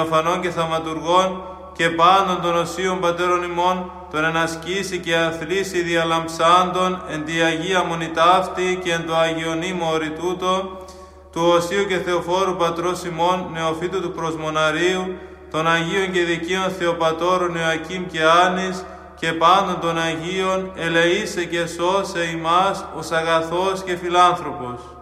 Αφανών και θαυματουργών και πάντων των οσίων πατέρων ημών, τον ενασκήσει και αθλήσει διαλαμψάντων εν τη Αγία Μονητάφτη και εν το Αγιονύμο οριτούτο, του Οσίου και Θεοφόρου Πατρός ημών, νεοφύτου του Προσμοναρίου, των Αγίων και Δικαίων Θεοπατώρων Ιωακήμ και Άνης, και πάντων των Αγίων, ελεήσε και σώσε ημάς ως αγαθός και φιλάνθρωπος.